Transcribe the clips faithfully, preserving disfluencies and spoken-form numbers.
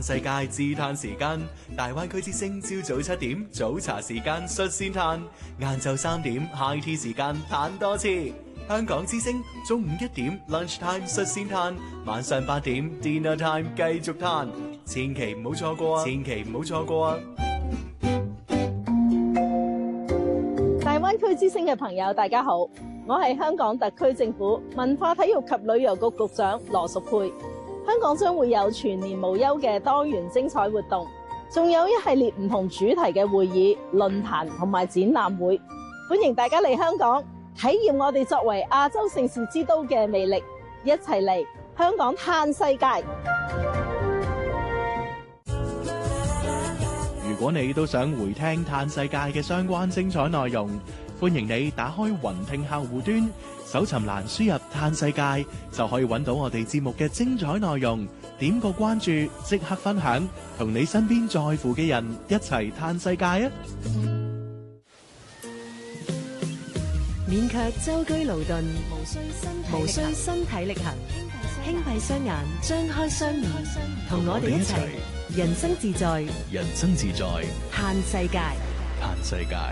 世界自嘆時間，大灣區之聲朝早七點早茶時間率先嘆，晏晝三點 high tea 時間嘆多次。香港之聲中午一點 lunch time 率先嘆，晚上八點 dinner time 繼續嘆，千祈唔好錯過啊！千祈唔好錯過啊！ 大灣區之聲嘅朋友，大家好，我係香港特區政府文化體育及旅遊局局長羅淑佩。香港將會有全年無休嘅多元精彩活動，仲有一系列唔同主題嘅會議、論壇同埋展覽會，歡迎大家嚟香港體驗我哋作為亞洲盛事之都嘅魅力，一齊嚟香港嘆世界。 如果你都想回聽嘆世界嘅相關精彩內容，歡迎你打開雲聽客戶端，搜尋欄輸入嘆世界，就可以揾到我哋節目嘅精彩內容。點個關注，即刻分享，同你身邊在乎嘅人一齊嘆世界啊！ 免卻舟車勞頓，無需身無需身體力行，輕閉雙眼，張開雙耳，同我哋一齊人生自在， 人生自在， 嘆世界， 嘆世界。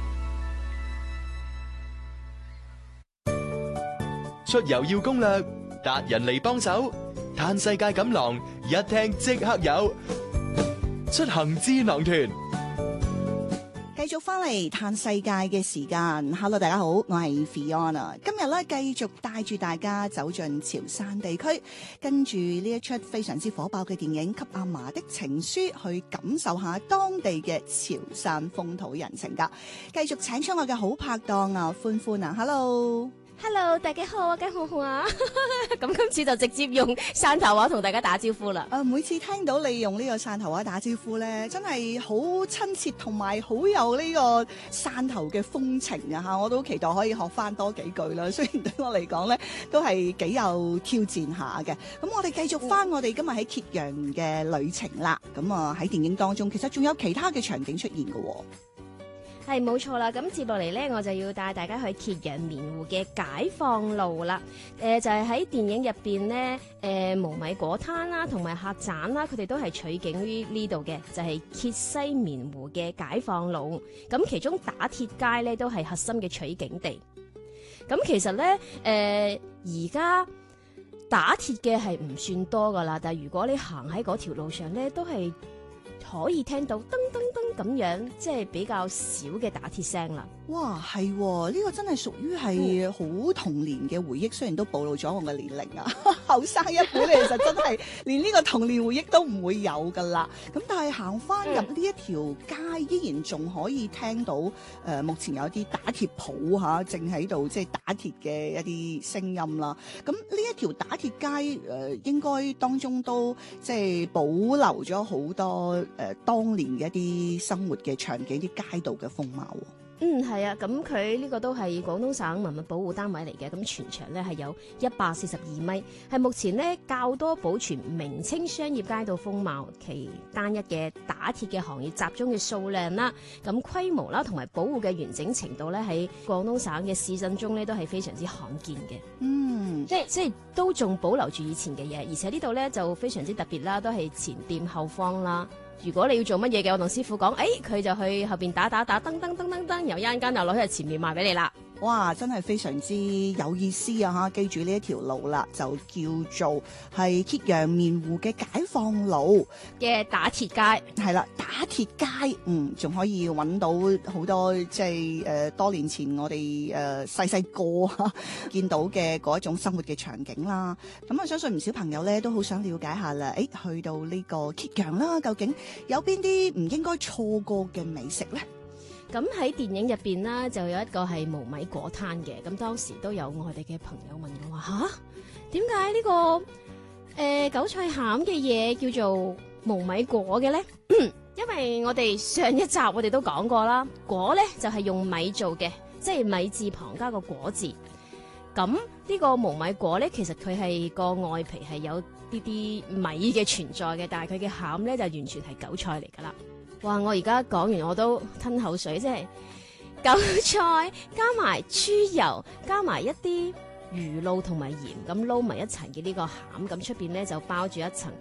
出遊要攻略，達人嚟幫手，嘆世界錦囊一聽即刻有，出行智囊團。 繼續翻嚟嘆世界嘅時間 ，Hello 大家好，我係 Fiona， 今日咧繼續帶住大家走進潮汕地區，跟住呢一出非常之火爆嘅電影《給阿嫲的情書》，去感受下當地嘅潮汕風土人情噶。繼續請出我嘅好拍檔啊，歡歡啊 ，Hello。 Hello， 大家好啊，雞好好啊！咁今次就直接用汕頭話同大家打招呼啦。 誒，每次聽到你用呢個汕頭話打招呼咧，真係好親切，同埋好有呢個汕頭嘅風情啊！嚇，我都好期待可以學翻多幾句啦。雖然對我嚟講咧，都係幾有挑戰下嘅。咁我哋繼續翻我哋今日喺揭陽嘅旅程啦。咁啊喺電影當中，其實仲有其他嘅場景出現嘅喎。 係冇錯啦，咁接落嚟呢，我就要帶大家去揭陽棉湖嘅解放路啦。誒、呃，就係、是、喺電影入邊呢，誒、呃，無米果灘啦，同埋客棧啦，佢哋都係取景於呢度嘅，就係、是、揭西棉湖嘅解放路。咁其中打鐵街呢，都係核心嘅取景地。咁其實呢，誒、呃，而家打鐵嘅係唔算多噶啦，但係如果你行喺嗰條路上呢，都係可以聽到噔噔噔咁樣，即係比較少嘅打鐵聲啦。 哇，係呢、呢個真係屬於係好童年嘅回憶，雖然都暴露咗我嘅年齡啊。後生一輩咧，其實真係連呢個童年回憶都唔會有噶啦。咁但係行翻入呢一條街，依然仲可以聽到誒、呃，目前有啲打鐵鋪嚇，正喺度即係打鐵嘅一啲聲音啦。咁呢一條打鐵街誒、呃，應該當中都即係保留咗好多誒、呃、當年嘅一啲生活嘅場景、啲街道嘅風貌。 嗯，係啊，咁佢呢個都係廣東省文物保護單位嚟嘅，咁全長咧係有一百四十二米，係目前咧較多保存明清商業街道風貌，其單一嘅打鐵嘅行業集中嘅數量啦，咁規模啦同埋保護嘅完整程度咧喺廣東省嘅市鎮中咧都係非常之罕見嘅。 嗯， 即係即係都仲保留住以前嘅嘢，而且呢度咧就非常之特別啦，都係前店後坊啦。如果你要做乜嘢嘅，我同師傅講，誒、哎，佢就去後邊打打打，噔噔噔噔噔，由一間間又攞去前面賣俾你啦。 哇，真係非常之有意思啊！嚇，記住呢一條路啦，就叫做係揭陽棉湖嘅解放路嘅打鐵街。 係啦，打鐵街，嗯，仲可以揾到好多即係誒多年前我哋誒細細個見到嘅嗰一種生活嘅場景啦。咁我相信唔少朋友咧都好想了解下啦。誒，去到呢個揭陽啦，究竟有邊啲唔應該錯過嘅美食咧？ 咁喺電影入邊啦，就有一個係無米果攤嘅。咁當時都有我哋嘅朋友問我話：吓，點解呢個誒、呃、韭菜餡嘅嘢叫做無米果嘅咧？因為我哋上一集我哋都講過啦，果咧就係、是、用米做嘅，即係米字旁加個果字。咁呢個無米果咧，其實佢係個外皮係有啲啲米嘅存在嘅，但係佢嘅餡咧就完全係韭菜嚟噶啦。哇！我而家講完我都吞口水，即係韭菜加埋豬油，加埋一啲魚露同埋鹽咁撈埋一齊嘅呢個餡，咁出邊咧就包住一層